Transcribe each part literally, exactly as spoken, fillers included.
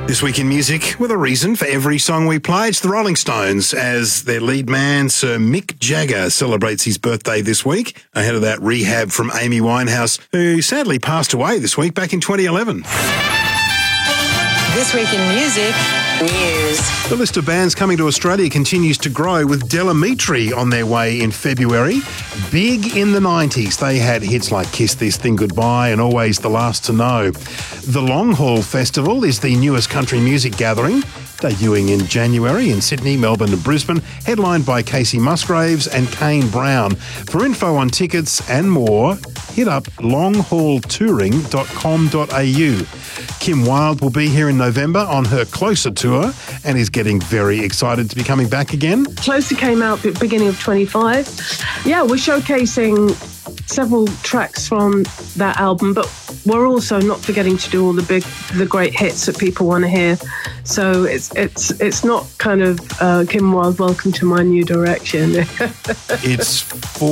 This week in music, with a reason for every song we play, it's the Rolling Stones, as their lead man, Sir Mick Jagger, celebrates his birthday this week, ahead of that rehab from Amy Winehouse, who sadly passed away this week back in twenty eleven. This week in music, news. The list of bands coming to Australia continues to grow, with Del Amitri on their way in February. Big in the nineties, they had hits like Kiss This Thing Goodbye and Always the Last to Know. The Long Haul Festival is the newest country music gathering, debuting in January in Sydney, Melbourne and Brisbane, headlined by Casey Musgraves and Kane Brown. For info on tickets and more, hit up long haul touring dot com dot a u. Kim Wilde will be here in November on her Closer tour and is getting very excited to be coming back again. Closer came out at the beginning of twenty-five. Yeah, we're showcasing several tracks from that album, but we're also not forgetting to do all the big, the great hits that people want to hear. So it's it's it's not kind of uh, Kim Wilde, welcome to my new direction. It's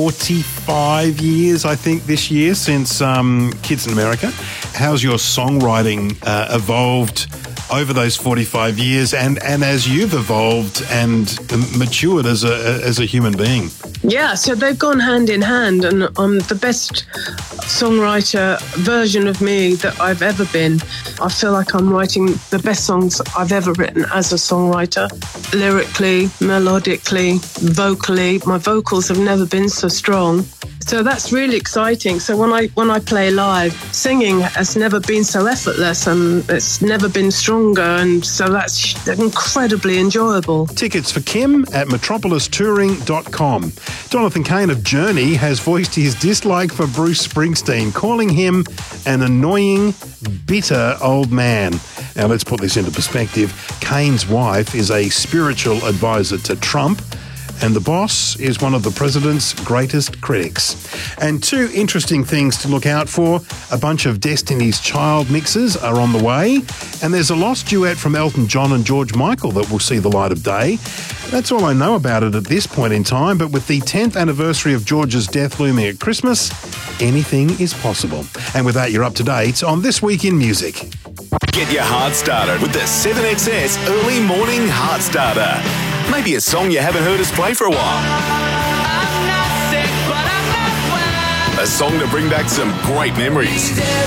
forty-five years, I think, this year since um, Kids in America. How's your songwriting uh, evolved over those forty-five years, and, and as you've evolved and matured as a as a human being? Yeah, so they've gone hand in hand, and I'm the best songwriter version of me that I've ever been. I feel like I'm writing the best songs I've ever written as a songwriter. Lyrically, melodically, vocally. My vocals have never been so strong. So that's really exciting. So when I when I play live, singing has never been so effortless, and it's never been stronger, and so that's incredibly enjoyable. Tickets for Kim at metropolis touring dot com. Jonathan Cain of Journey has voiced his dislike for Bruce Springsteen, calling him an annoying, bitter old man. Now let's put this into perspective. Cain's wife is a spiritual advisor to Trump, and the boss is one of the president's greatest critics. And two interesting things to look out for. A bunch of Destiny's Child mixes are on the way, and there's a lost duet from Elton John and George Michael that will see the light of day. That's all I know about it at this point in time, but with the tenth anniversary of George's death looming at Christmas, anything is possible. And with that, you're up to date on This Week in Music. Get your heart started with the seven X S Early Morning Heart Starter. Maybe a song you haven't heard us play for a while. A song to bring back some great memories.